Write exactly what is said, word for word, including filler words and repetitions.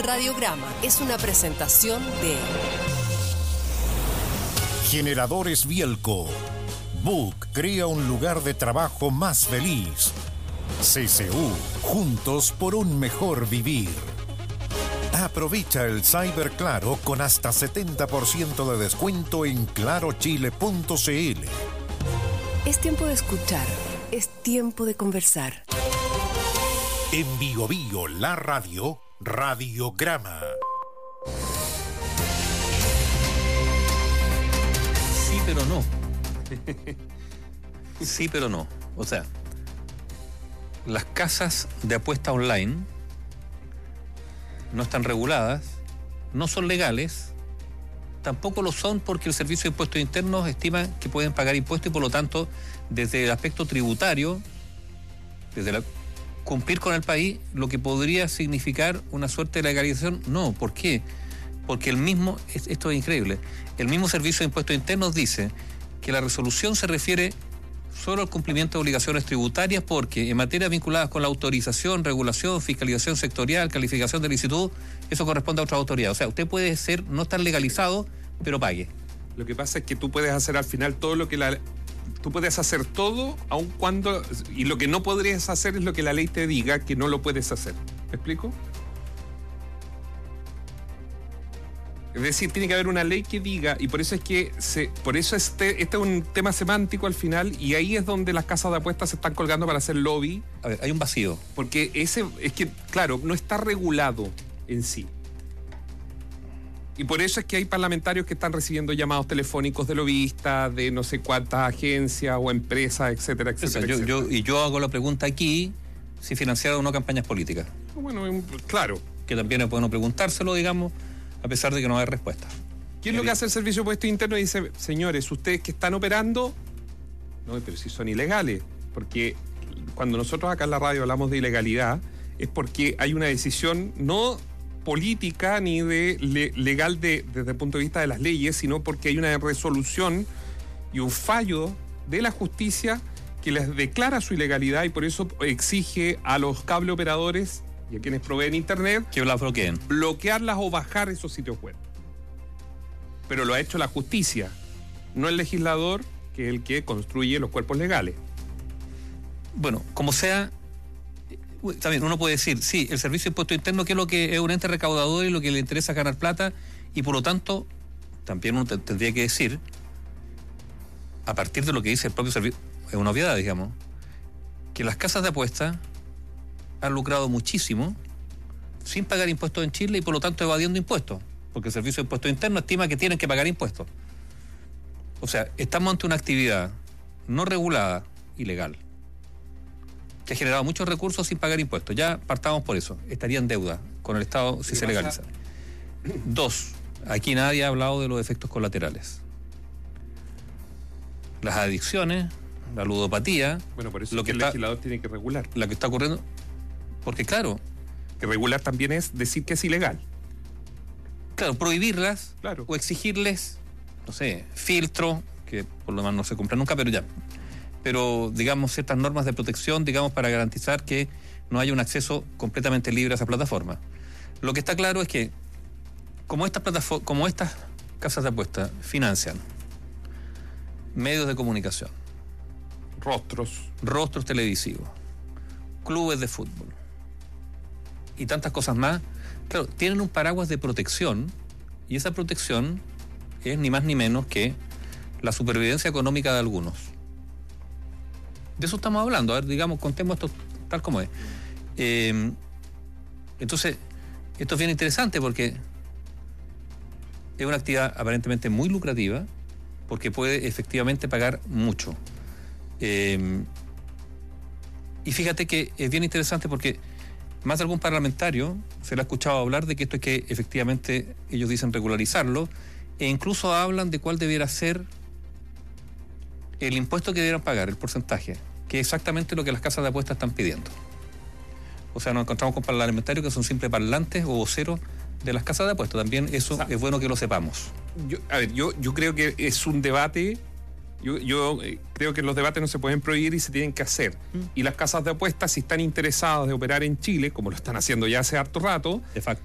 Radiograma es una presentación de Generadores Bielco. Book crea un lugar de trabajo más feliz. C C U, juntos por un mejor vivir. Aprovecha el Cyber Claro con hasta setenta por ciento de descuento en claro chile punto c l. Es tiempo de escuchar, es tiempo de conversar. En Bio Bio, la radio, Radiograma. Sí, pero no. Sí, pero no. O sea, las casas de apuesta online no están reguladas, no son legales, tampoco lo son porque el Servicio de Impuestos Internos estima que pueden pagar impuestos y por lo tanto, desde el aspecto tributario, desde la, cumplir con el país, lo que podría significar una suerte de legalización, no. ¿Por qué? Porque el mismo, esto es increíble, el mismo Servicio de Impuestos Internos dice que la resolución se refiere solo al cumplimiento de obligaciones tributarias porque en materias vinculadas con la autorización, regulación, fiscalización sectorial, calificación de licitud, eso corresponde a otra autoridad. O sea, usted puede ser, no estar legalizado, pero pague. Lo que pasa es que tú puedes hacer al final todo lo que la... Tú puedes hacer todo, aun cuando... Y lo que no podrías hacer es lo que la ley te diga que no lo puedes hacer. ¿Me explico? Es decir, tiene que haber una ley que diga, y por eso es que se, por eso este, este es un tema semántico al final, y ahí es donde las casas de apuestas se están colgando para hacer lobby. A ver, hay un vacío. Porque ese, es que, claro, no está regulado en sí. Y por eso es que hay parlamentarios que están recibiendo llamados telefónicos de lobbyistas, de no sé cuántas agencias o empresas, etcétera, etcétera. O sea, yo, etcétera. Yo, y yo hago la pregunta aquí, si financiaron o no campañas políticas. Bueno, claro. Que también es bueno preguntárselo, digamos, a pesar de que no hay respuesta. ¿Qué es lo que hace el Servicio de Impuestos Internos? Dice, señores, ustedes que están operando, no, pero si son ilegales, porque cuando nosotros acá en la radio hablamos de ilegalidad, es porque hay una decisión no política ni de le, legal de, desde el punto de vista de las leyes, sino porque hay una resolución y un fallo de la justicia que les declara su ilegalidad y por eso exige a los cable operadores y a quienes proveen internet que la bloqueen, bloquearlas o bajar esos sitios web. Pero lo ha hecho la justicia, no el legislador, que es el que construye los cuerpos legales. Bueno, como sea, también uno puede decir, sí, el Servicio de Impuestos Internos, que es lo que es un ente recaudador y lo que le interesa es ganar plata, y por lo tanto, también uno tendría que decir, a partir de lo que dice el propio servicio, es una obviedad, digamos, que las casas de apuestas han lucrado muchísimo sin pagar impuestos en Chile y por lo tanto evadiendo impuestos, porque el Servicio de Impuestos Internos estima que tienen que pagar impuestos. O sea, estamos ante una actividad no regulada, ilegal, que ha generado muchos recursos sin pagar impuestos. Ya partamos por eso. Estaría en deuda con el Estado si se legaliza. Dos, aquí nadie ha hablado de los efectos colaterales. Las adicciones, la ludopatía. Bueno, por eso lo es que el está, legislador tiene que regular. Lo que está ocurriendo. Porque claro. Que regular también es decir que es ilegal. Claro, prohibirlas. Claro. O exigirles, no sé, filtro, que por lo demás no se compra nunca, pero ya. Pero, digamos, ciertas normas de protección, digamos, para garantizar que no haya un acceso completamente libre a esa plataforma. Lo que está claro es que, como estas plataform- como estas casas de apuestas financian medios de comunicación, rostros, rostros televisivos, clubes de fútbol y tantas cosas más, claro, tienen un paraguas de protección y esa protección es ni más ni menos que la supervivencia económica de algunos. De eso estamos hablando. A ver, digamos, contemos esto tal como es. Eh, entonces, esto es bien interesante porque es una actividad aparentemente muy lucrativa porque puede efectivamente pagar mucho. Eh, y fíjate que es bien interesante porque más de algún parlamentario se le ha escuchado hablar de que esto hay que efectivamente, ellos dicen, regularizarlo, e incluso hablan de cuál debiera ser el impuesto que debieran pagar, el porcentaje, que es exactamente lo que las casas de apuestas están pidiendo. O sea, nos encontramos con parlamentarios que son simples parlantes o voceros de las casas de apuestas. También eso, o sea, es bueno que lo sepamos. Yo, a ver, yo, yo creo que es un debate, yo, yo eh, creo que los debates no se pueden prohibir y se tienen que hacer. Mm. Y las casas de apuestas, si están interesadas de operar en Chile, como lo están haciendo ya hace harto rato, de facto,